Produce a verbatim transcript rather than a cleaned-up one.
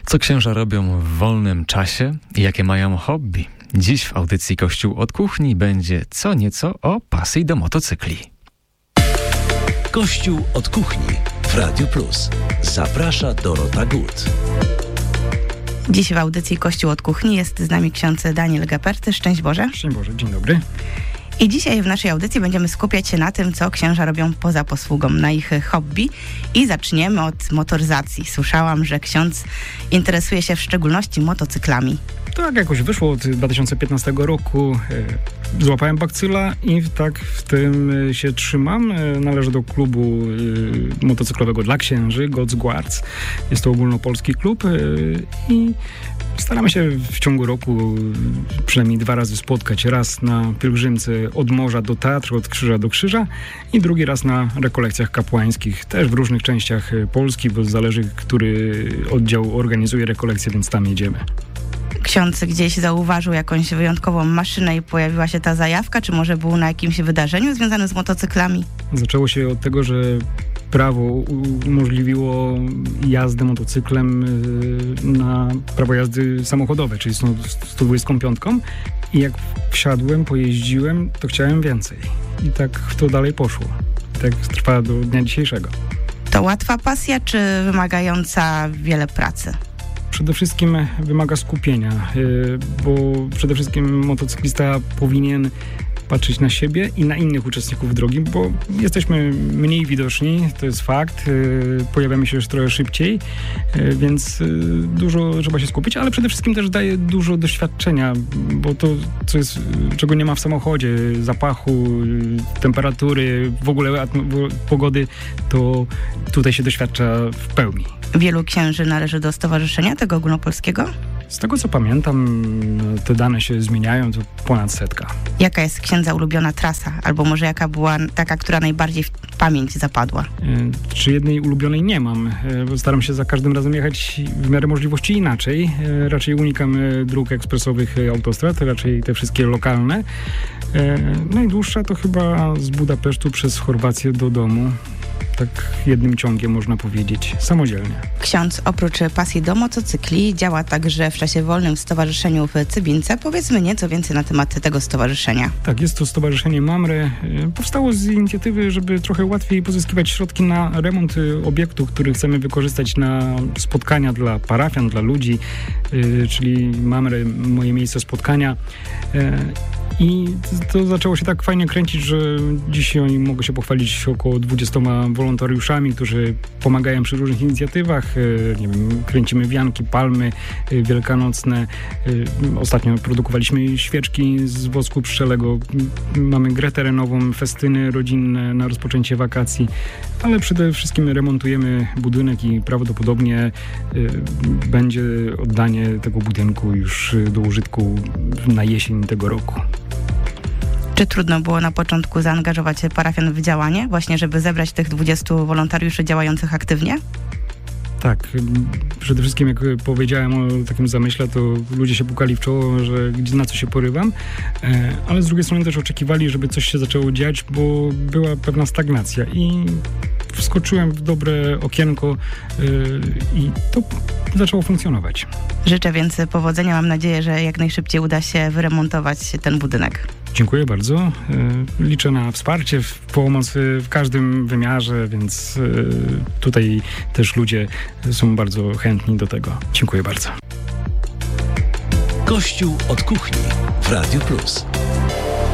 Co księża robią w wolnym czasie i jakie mają hobby? Dziś w audycji Kościół od kuchni będzie co nieco o pasji do motocykli. Kościół od kuchni w Radiu Plus. Zaprasza Dorota Gut. Dziś w audycji Kościół od kuchni jest z nami ksiądz Daniel Geperty. Szczęść Boże. Szczęść Boże, dzień dobry. I dzisiaj w naszej audycji będziemy skupiać się na tym, co księża robią poza posługą, na ich hobby. I zaczniemy od motoryzacji. Słyszałam, że ksiądz interesuje się w szczególności motocyklami. Tak jakoś wyszło od dwa tysiące piętnastego roku. Złapałem bakcyla i tak w tym się trzymam. Należę do klubu motocyklowego dla księży, God's Guards. Jest to ogólnopolski klub i staramy się w ciągu roku przynajmniej dwa razy spotkać. Raz na pielgrzymce od morza do teatru, od krzyża do krzyża i drugi raz na rekolekcjach kapłańskich. Też w różnych częściach Polski, bo zależy, który oddział organizuje rekolekcje, więc tam jedziemy. Ksiądz gdzieś zauważył jakąś wyjątkową maszynę i pojawiła się ta zajawka, czy może był na jakimś wydarzeniu związanym z motocyklami? Zaczęło się od tego, że prawo umożliwiło jazdę motocyklem na prawo jazdy samochodowe, czyli sto dwudziestką piątką. I jak wsiadłem, pojeździłem, to chciałem więcej. I tak to dalej poszło. I tak trwa do dnia dzisiejszego. To łatwa pasja, czy wymagająca wiele pracy? Przede wszystkim wymaga skupienia, bo przede wszystkim motocyklista powinien patrzeć na siebie i na innych uczestników drogi, bo jesteśmy mniej widoczni, to jest fakt, pojawiamy się już trochę szybciej, więc dużo trzeba się skupić, ale przede wszystkim też daje dużo doświadczenia, bo to, co jest, czego nie ma w samochodzie, zapachu, temperatury, w ogóle pogody, to tutaj się doświadcza w pełni. Wielu księży należy do stowarzyszenia tego ogólnopolskiego? Z tego co pamiętam, te dane się zmieniają, to ponad setka. Jaka jest księdza ulubiona trasa? Albo może jaka była taka, która najbardziej w pamięć zapadła? Czy jednej ulubionej nie mam, bo staram się za każdym razem jechać w miarę możliwości inaczej. Raczej unikam dróg ekspresowych, autostrad, raczej te wszystkie lokalne. Najdłuższa to chyba z Budapesztu przez Chorwację do domu. Tak jednym ciągiem można powiedzieć, samodzielnie. Ksiądz oprócz pasji do motocykli działa także w czasie wolnym w stowarzyszeniu w Cybince. Powiedzmy nieco więcej na temat tego stowarzyszenia. Tak, jest to stowarzyszenie Mamre. Powstało z inicjatywy, żeby trochę łatwiej pozyskiwać środki na remont obiektu, który chcemy wykorzystać na spotkania dla parafian, dla ludzi, czyli Mamre, moje miejsce spotkania. I to zaczęło się tak fajnie kręcić, że dzisiaj mogę się pochwalić około dwudziestoma wolontariuszami, którzy pomagają przy różnych inicjatywach. Nie wiem, kręcimy wianki, palmy wielkanocne. Ostatnio produkowaliśmy świeczki z wosku pszczelego. Mamy grę terenową, festyny rodzinne na rozpoczęcie wakacji. Ale przede wszystkim remontujemy budynek i prawdopodobnie będzie oddanie tego budynku już do użytku na jesień tego roku. Czy trudno było na początku zaangażować parafian w działanie, właśnie żeby zebrać tych dwudziestu wolontariuszy działających aktywnie? Tak, przede wszystkim jak powiedziałem o takim zamyśle, to ludzie się pukali w czoło, że na co się porywam, ale z drugiej strony też oczekiwali, żeby coś się zaczęło dziać, bo była pewna stagnacja i wskoczyłem w dobre okienko i to zaczęło funkcjonować. Życzę więc powodzenia, mam nadzieję, że jak najszybciej uda się wyremontować ten budynek. Dziękuję bardzo. Liczę na wsparcie, pomoc w każdym wymiarze, więc tutaj też ludzie są bardzo chętni do tego. Dziękuję bardzo. Kościół od kuchni w Radiu Plus.